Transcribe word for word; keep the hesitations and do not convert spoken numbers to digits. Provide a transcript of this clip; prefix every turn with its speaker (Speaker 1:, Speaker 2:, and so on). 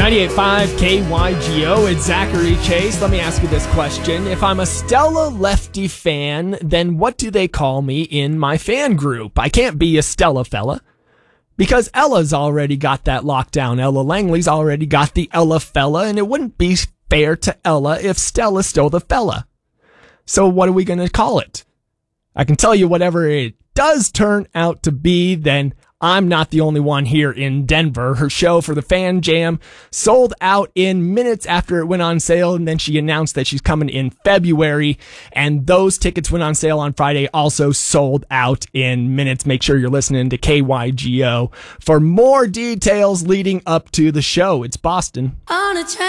Speaker 1: ninety-eight point five K Y G O, it's Zachary Chase. Let me ask you this question. If I'm a Stella Lefty fan, then what do they call me in my fan group? I can't be a Stella fella because Ella's already got that lockdown. Ella Langley's already got the Ella fella, and it wouldn't be fair to Ella if Stella stole the fella. So what are we going to call it? I can tell you whatever it does turn out to be, then I'm not the only one here in Denver. Her show for the Fan Jam sold out in minutes after it went on sale, and then she announced that she's coming in February, and those tickets went on sale on Friday, also sold out in minutes. Make sure you're listening to K Y G O for more details leading up to the show. It's Boston.
Speaker 2: On a